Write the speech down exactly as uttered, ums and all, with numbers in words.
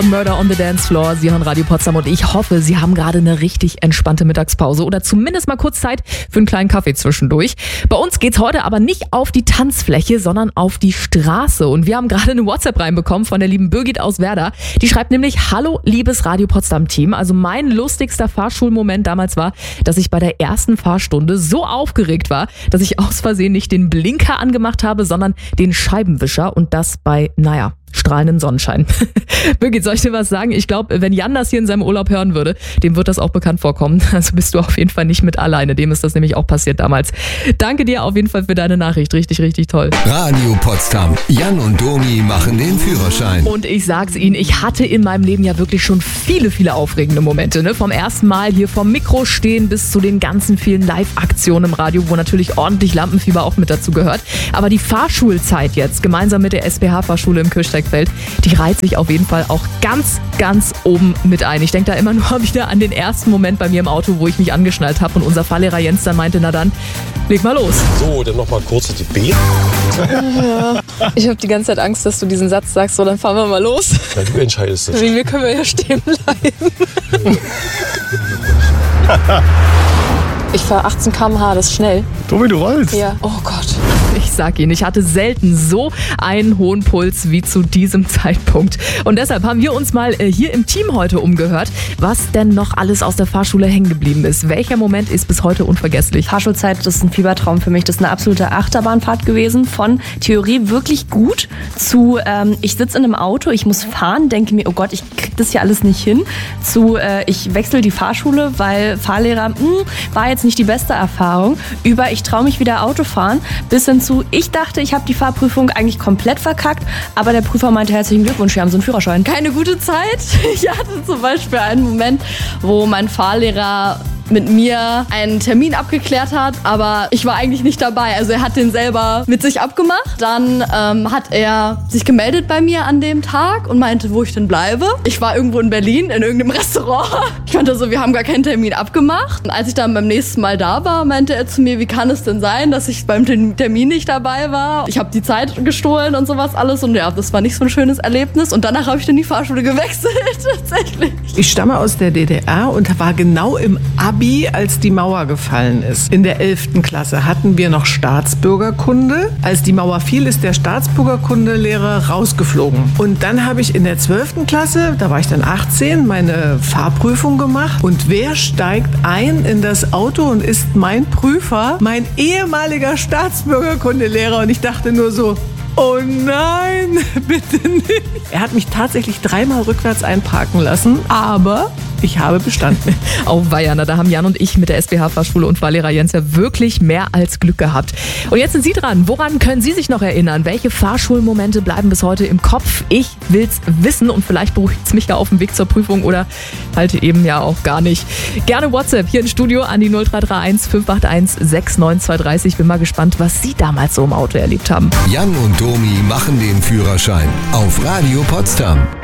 und Murder on the Dance Floor. Sie hören Radio Potsdam und ich hoffe, Sie haben gerade eine richtig entspannte Mittagspause oder zumindest mal kurz Zeit für einen kleinen Kaffee zwischendurch. Bei uns geht's heute aber nicht auf die Tanzfläche, sondern auf die Straße. Und wir haben gerade eine WhatsApp reinbekommen von der lieben Birgit aus Werder. Die schreibt nämlich: Hallo, liebes Radio Potsdam Team. Also mein lustigster Fahrschulmoment damals war, dass ich bei der ersten Fahrstunde so aufgeregt war, dass ich aus Versehen nicht den Blinker angemacht habe, sondern den Scheibenwischer, und das bei, naja, strahlenden Sonnenschein. Birgit, soll ich dir was sagen? Ich glaube, wenn Jan das hier in seinem Urlaub hören würde, dem wird das auch bekannt vorkommen. Also bist du auf jeden Fall nicht mit alleine. Dem ist das nämlich auch passiert damals. Danke dir auf jeden Fall für deine Nachricht. Richtig, richtig toll. Radio Potsdam. Jan und Domi machen den Führerschein. Und ich sag's Ihnen, ich hatte in meinem Leben ja wirklich schon viele, viele aufregende Momente. Ne? Vom ersten Mal hier vorm Mikro stehen bis zu den ganzen vielen Live-Aktionen im Radio, wo natürlich ordentlich Lampenfieber auch mit dazu gehört. Aber die Fahrschulzeit jetzt, gemeinsam mit der S B H-Fahrschule im Kirchsteig, die reiht sich auf jeden Fall auch ganz, ganz oben mit ein. Ich denke da immer nur wieder an den ersten Moment bei mir im Auto, wo ich mich angeschnallt habe und unser Fahrlehrer Jens dann meinte, na dann, leg mal los. So, dann nochmal kurz die B. Ja, ich habe die ganze Zeit Angst, dass du diesen Satz sagst, so, dann fahren wir mal los. Ja, du entscheidest das. Wegen mir können wir ja stehen bleiben. Ich fahre achtzehn Kilometer pro Stunde, das ist schnell. Tobi, du rollst. Ja. Oh Gott. Ich sag Ihnen, ich hatte selten so einen hohen Puls wie zu diesem Zeitpunkt. Und deshalb haben wir uns mal hier im Team heute umgehört, was denn noch alles aus der Fahrschule hängen geblieben ist. Welcher Moment ist bis heute unvergesslich? Fahrschulzeit, das ist ein Fiebertraum für mich. Das ist eine absolute Achterbahnfahrt gewesen. Von Theorie wirklich gut zu, ähm, ich sitze in einem Auto, ich muss fahren, denke mir, oh Gott, ich krieg das hier alles nicht hin. Zu, äh, ich wechsle die Fahrschule, weil Fahrlehrer, mh, war jetzt nicht die beste Erfahrung. Über, ich traue mich wieder Auto fahren, bis hin zu, ich dachte, ich habe die Fahrprüfung eigentlich komplett verkackt, aber der Prüfer meinte, herzlichen Glückwunsch, wir haben so einen Führerschein. Keine gute Zeit. Ich hatte zum Beispiel einen Moment, wo mein Fahrlehrer mit mir einen Termin abgeklärt hat, aber ich war eigentlich nicht dabei. Also er hat den selber mit sich abgemacht. Dann ähm, hat er sich gemeldet bei mir an dem Tag und meinte, wo ich denn bleibe. Ich war irgendwo in Berlin, in irgendeinem Restaurant. Ich meinte so, wir haben gar keinen Termin abgemacht. Und als ich dann beim nächsten Mal da war, meinte er zu mir, wie kann es denn sein, dass ich beim Termin nicht dabei war? Ich habe die Zeit gestohlen und sowas alles. Und ja, das war nicht so ein schönes Erlebnis. Und danach habe ich dann die Fahrschule gewechselt, tatsächlich. Ich stamme aus der D D R und war genau im Abi, als die Mauer gefallen ist. In der elften Klasse hatten wir noch Staatsbürgerkunde. Als die Mauer fiel, ist der Staatsbürgerkundelehrer rausgeflogen. Und dann habe ich in der zwölften Klasse, da war ich dann achtzehn, meine Fahrprüfung gemacht. Und wer steigt ein in das Auto und ist mein Prüfer? Mein ehemaliger Staatsbürgerkundelehrer. Und ich dachte nur so, oh nein, bitte nicht. Er hat mich tatsächlich dreimal rückwärts einparken lassen, aber ich habe bestanden. Auweia, da haben Jan und ich mit der S B H-Fahrschule und Fahrlehrer Jens ja wirklich mehr als Glück gehabt. Und jetzt sind Sie dran. Woran können Sie sich noch erinnern? Welche Fahrschulmomente bleiben bis heute im Kopf? Ich will's wissen und vielleicht beruhigt es mich ja auf dem Weg zur Prüfung oder halt eben ja auch gar nicht. Gerne WhatsApp hier im Studio an die null drei drei eins fünf acht eins sechs neun zwei drei. Ich bin mal gespannt, was Sie damals so im Auto erlebt haben. Jan und Domi machen den Führerschein auf Radio Potsdam.